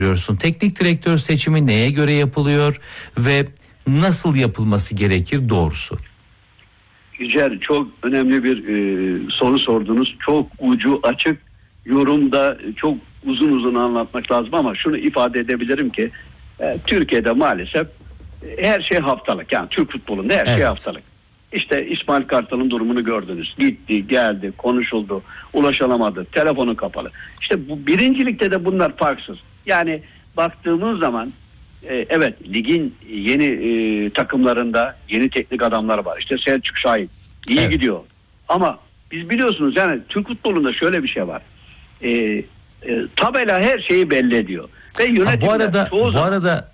diyorsun. Teknik direktör seçimi neye göre yapılıyor ve nasıl yapılması gerekir doğrusu? Yücel, çok önemli bir soru sordunuz. Çok ucu açık, yorumda çok uzun anlatmak lazım ama şunu ifade edebilirim ki Türkiye'de maalesef her şey haftalık. Yani Türk futbolunda her şey haftalık. İşte İsmail Kartal'ın durumunu gördünüz. Gitti, geldi, konuşuldu, ulaşılamadı, telefonu kapalı. İşte bu birincilikte de bunlar farksız. Yani baktığımız zaman evet, ligin yeni takımlarında yeni teknik adamlar var. İşte Selçuk Şahin iyi gidiyor. Ama biz biliyorsunuz yani Türk futbolunda şöyle bir şey var. Tabela her şeyi belli ediyor. Ve yönetimler bu arada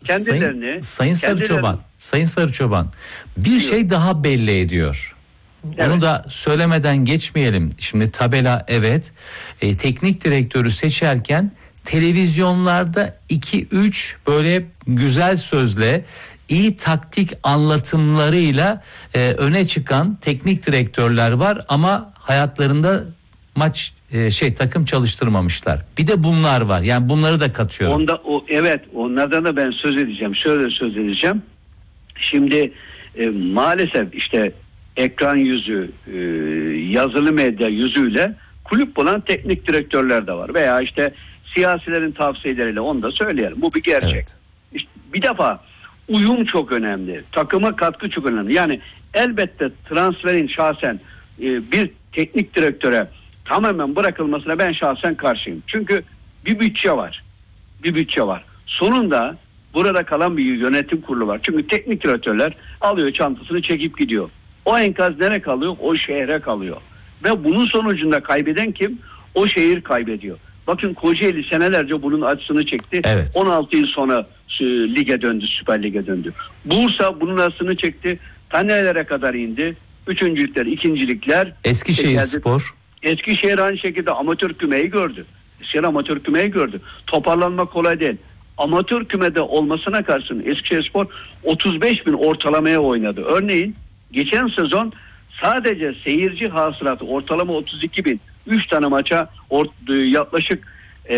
Sayın Sarıçoban bir şey daha belli ediyor. Evet. Onu da söylemeden geçmeyelim. Şimdi tabela teknik direktörü seçerken televizyonlarda 2-3 böyle güzel sözle, iyi taktik anlatımlarıyla öne çıkan teknik direktörler var ama hayatlarında takım çalıştırmamışlar. Bir de bunlar var. Yani bunları da katıyorum. Onlardan da ben söz edeceğim. Şöyle söz edeceğim. Şimdi maalesef işte ekran yüzü, yazılı medya yüzüyle kulüp bulan teknik direktörler de var. Veya işte siyasilerin tavsiyeleriyle, onu da söyleyelim. Bu bir gerçek. Evet. İşte bir defa uyum çok önemli. Takıma katkı çok önemli. Yani elbette transferin şahsen bir teknik direktöre tamamen bırakılmasına ben şahsen karşıyım. Çünkü bir bütçe var. Sonunda burada kalan bir yönetim kurulu var. Çünkü teknik direktörler alıyor çantasını çekip gidiyor. O enkaz nereye kalıyor? O şehre kalıyor. Ve bunun sonucunda kaybeden kim? O şehir kaybediyor. Bakın Kocaeli senelerce bunun acısını çekti. Evet. 16 yıl sonra lige döndü, Süper Lig'e döndü. Bursa bunun acısını çekti. Tanelere kadar indi. Üçüncülükler, ikincilikler. Eskişehirspor. Eskişehir aynı şekilde amatör kümeyi gördü. Toparlanmak kolay değil. Amatör kümede olmasına karşın Eskişehirspor 35.000 ortalamaya oynadı. Örneğin geçen sezon sadece seyirci hasılatı ortalama 32.000. 3 tane maça yaklaşık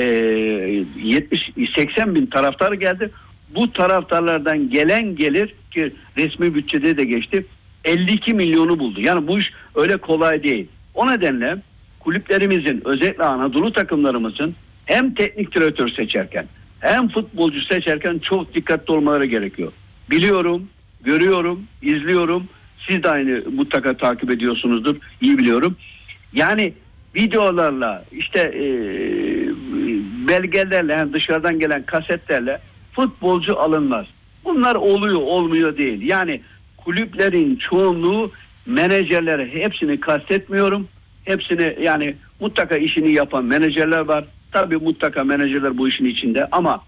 70-80.000 taraftar geldi. Bu taraftarlardan gelen gelir ki resmi bütçede de geçti, 52 milyonu buldu. Yani bu iş öyle kolay değil. O nedenle kulüplerimizin, özellikle Anadolu takımlarımızın hem teknik direktör seçerken hem futbolcu seçerken çok dikkatli olmaları gerekiyor. Biliyorum, görüyorum, izliyorum. Siz de aynı mutlaka takip ediyorsunuzdur. İyi biliyorum. Yani videolarla, işte belgelerle, yani dışarıdan gelen kasetlerle futbolcu alınmaz. Bunlar oluyor, olmuyor değil. Yani kulüplerin çoğunluğu, menajerleri, hepsini kastetmiyorum. Hepsini, yani mutlaka işini yapan menajerler var. Tabii mutlaka menajerler bu işin içinde ama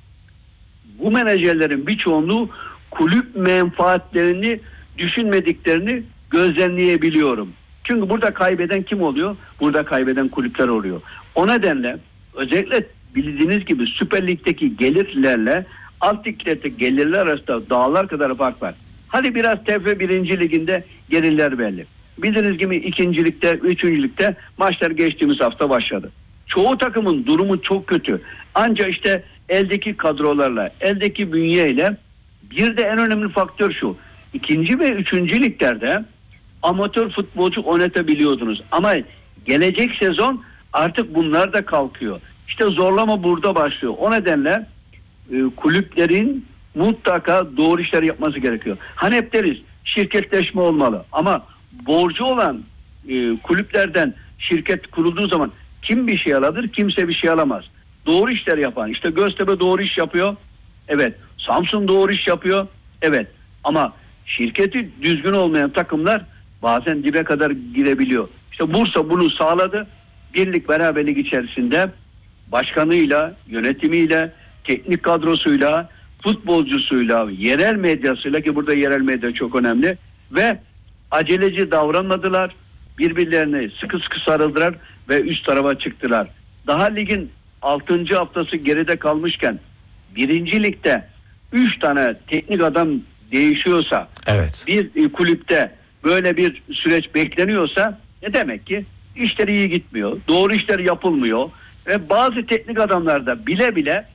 bu menajerlerin bir çoğunluğu kulüp menfaatlerini düşünmediklerini gözlemleyebiliyorum. Çünkü burada kaybeden kim oluyor? Burada kaybeden kulüpler oluyor. O nedenle özellikle bildiğiniz gibi Süper Lig'deki gelirlerle alt liglerdeki gelirler arasında dağlar kadar fark var. Hadi biraz TFF 1. Liginde gelirler belli. Bildiğiniz gibi 2. Lig'de, 3. Lig'de maçlar geçtiğimiz hafta başladı. Çoğu takımın durumu çok kötü. Ancak işte eldeki kadrolarla, eldeki bünyeyle, bir de en önemli faktör şu. 2. ve 3. liglerde amatör futbolcu oynatabiliyordunuz. Ama gelecek sezon artık bunlar da kalkıyor. İşte zorlama burada başlıyor. O nedenle kulüplerin mutlaka doğru işler yapması gerekiyor. Hani hep deriz şirketleşme olmalı. Ama borcu olan kulüplerden şirket kurulduğu zaman kim bir şey alır, kimse bir şey alamaz. Doğru işler yapan, işte Göztepe doğru iş yapıyor. Evet. Samsun doğru iş yapıyor. Evet. Ama şirketi düzgün olmayan takımlar bazen dibe kadar girebiliyor. İşte Bursa bunu sağladı. Birlik beraberlik içerisinde başkanıyla, yönetimiyle, teknik kadrosuyla, futbolcusuyla, yerel medyasıyla, ki burada yerel medya çok önemli, ve aceleci davranmadılar. Birbirlerine sıkı sıkı sarıldılar ve üst tarafa çıktılar. Daha ligin 6. haftası geride kalmışken 1. Lig'de 3 tane teknik adam değişiyorsa, evet, bir kulüpte böyle bir süreç bekleniyorsa demek ki işleri iyi gitmiyor. Doğru işler yapılmıyor ve bazı teknik adamlar da bile bile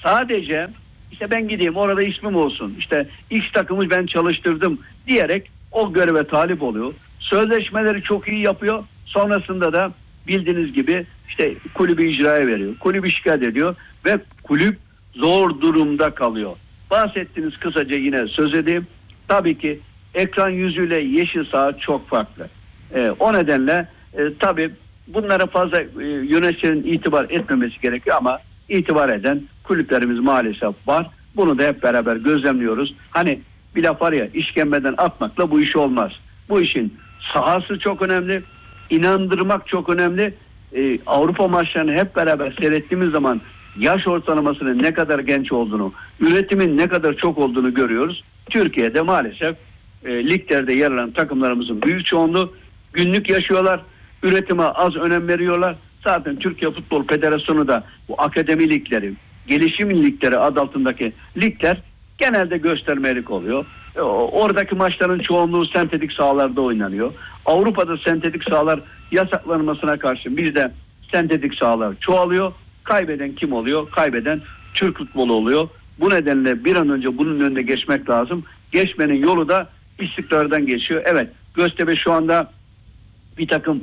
sadece işte ben gideyim orada ismim olsun, işte X takımı ben çalıştırdım diyerek o göreve talip oluyor. Sözleşmeleri çok iyi yapıyor. Sonrasında da bildiğiniz gibi işte kulübü icraya veriyor. Kulübü şikayet ediyor ve kulüp zor durumda kalıyor. Bahsettiğiniz kısaca yine söz edeyim. Tabii ki ekran yüzüyle yeşil saha çok farklı. O nedenle tabii bunlara fazla yöneticilerin itibar etmemesi gerekiyor ama itibar eden kulüplerimiz maalesef var. Bunu da hep beraber gözlemliyoruz. Hani bir laf var ya, işkembeden atmakla bu iş olmaz. Bu işin sahası çok önemli. İnandırmak çok önemli. Avrupa maçlarını hep beraber seyrettiğimiz zaman yaş ortalamasının ne kadar genç olduğunu, üretimin ne kadar çok olduğunu görüyoruz. Türkiye'de maalesef liglerde yer alan takımlarımızın büyük çoğunluğu günlük yaşıyorlar. Üretime az önem veriyorlar. Zaten Türkiye Futbol Federasyonu da bu akademi ligleri, gelişim ligleri adı altındaki ligler genelde göstermelik oluyor. Oradaki maçların çoğunluğu sentetik sahalarda oynanıyor. Avrupa'da sentetik sahalar yasaklanmasına karşı bizde sentetik sahalar çoğalıyor. Kaybeden kim oluyor? Kaybeden Türk futbolu oluyor. Bu nedenle bir an önce bunun önüne geçmek lazım. Geçmenin yolu da istikrardan geçiyor. Evet, Göztepe şu anda bir takım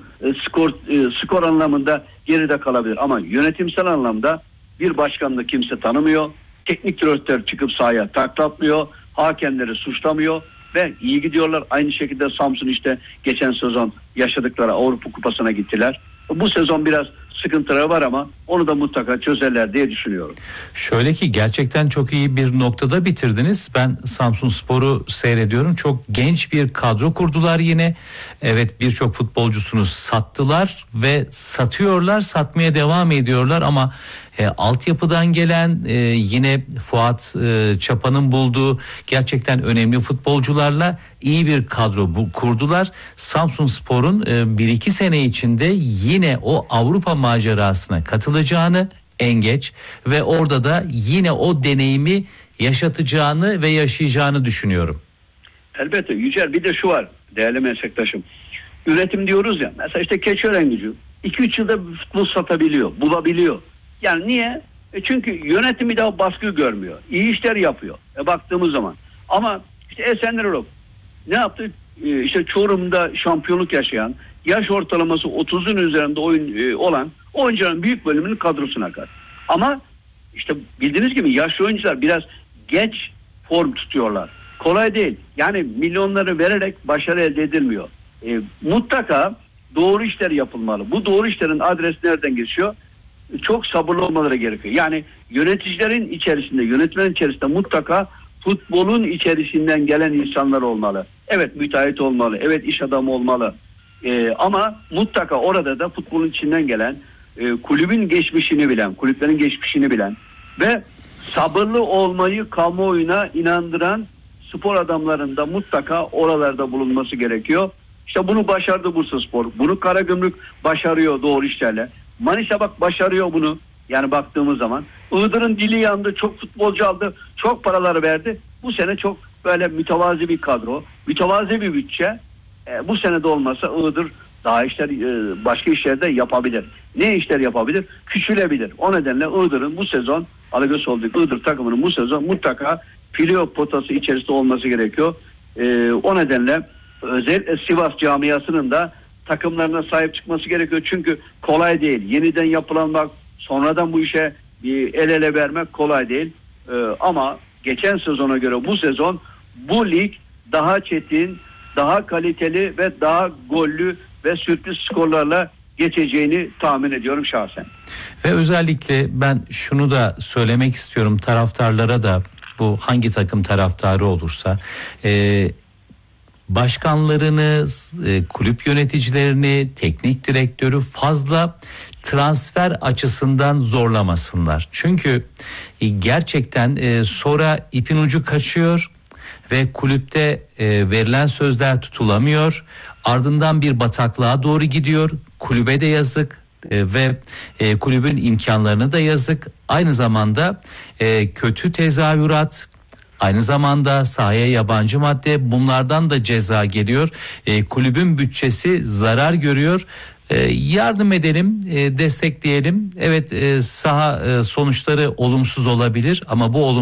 skor anlamında geride kalabilir ama yönetimsel anlamda bir başkanlığı kimse tanımıyor. Teknik direktör çıkıp sahaya taklatmıyor. Hakemleri suçlamıyor ve iyi gidiyorlar. Aynı şekilde Samsun işte geçen sezon yaşadıkları Avrupa Kupası'na gittiler. Bu sezon biraz sıkıntıları var ama onu da mutlaka çözerler diye düşünüyorum. Şöyle ki gerçekten çok iyi bir noktada bitirdiniz. Ben Samsunspor'u seyrediyorum. Çok genç bir kadro kurdular yine. Evet, birçok futbolcusunu sattılar ve satıyorlar, satmaya devam ediyorlar ama altyapıdan gelen yine Fuat Çapa'nın bulduğu gerçekten önemli futbolcularla iyi bir kadro kurdular. Samsunspor'un 1-2 sene içinde yine o Avrupa macerasına katılacağını en geç ve orada da yine o deneyimi yaşatacağını ve yaşayacağını düşünüyorum. Elbette Yücel, bir de şu var değerli meslektaşım. Üretim diyoruz ya, mesela işte Keçiörengücü 2-3 yılda bir futbol satabiliyor, bulabiliyor. Yani niye? Çünkü yönetimi daha baskı görmüyor. İyi işler yapıyor. Baktığımız zaman. Ama işte Esenlerolog ne yaptı? İşte Çorum'da şampiyonluk yaşayan, yaş ortalaması 30'un üzerinde olan oyuncuların büyük bölümünün kadrosuna kattı. Ama işte bildiğiniz gibi yaşlı oyuncular biraz geç form tutuyorlar. Kolay değil. Yani milyonları vererek başarı elde edilmiyor. Mutlaka doğru işler yapılmalı. Bu doğru işlerin adresi nereden geçiyor? Çok sabırlı olmaları gerekiyor. Yani yöneticilerin içerisinde, yönetmenin içerisinde mutlaka futbolun içerisinden gelen insanlar olmalı. Evet, müteahhit olmalı. Evet, iş adamı olmalı. Ama mutlaka orada da futbolun içinden gelen, kulübün geçmişini bilen, kulüplerin geçmişini bilen ve sabırlı olmayı kamuoyuna inandıran spor adamlarının da mutlaka oralarda bulunması gerekiyor. İşte bunu başardı Bursaspor. Bunu Karagümrük başarıyor doğru işlerle. Manisa bak başarıyor bunu. Yani baktığımız zaman Iğdır'ın dili yandı, çok futbolcu aldı, çok paraları verdi. Bu sene çok böyle mütevazi bir kadro, mütevazi bir bütçe. Bu sene de olmasa Iğdır daha işler, başka işlerde yapabilir. Ne işler yapabilir? Küçülebilir. O nedenle Iğdır'ın bu sezon, Alagöz Holding Iğdır takımının bu sezon mutlaka playoff potası içerisinde olması gerekiyor. O nedenle özellikle Sivas camiasının da takımlarına sahip çıkması gerekiyor. Çünkü kolay değil. Yeniden yapılanmak, sonradan bu işe el ele vermek kolay değil. Ama geçen sezona göre bu sezon bu lig daha çetin, daha kaliteli ve daha gollü ve sürpriz skorlarla geçeceğini tahmin ediyorum şahsen. Ve özellikle ben şunu da söylemek istiyorum taraftarlara da, bu hangi takım taraftarı olursa, başkanlarını, kulüp yöneticilerini, teknik direktörü fazla transfer açısından zorlamasınlar. Çünkü gerçekten sonra ipin ucu kaçıyor ve kulüpte verilen sözler tutulamıyor. Ardından bir bataklığa doğru gidiyor. Kulübe de yazık ve kulübün imkanlarına da yazık. Aynı zamanda kötü tezahürat, aynı zamanda sahaya yabancı madde, bunlardan da ceza geliyor. Kulübün bütçesi zarar görüyor Yardım edelim, destekleyelim. Evet, saha sonuçları olumsuz olabilir ama bu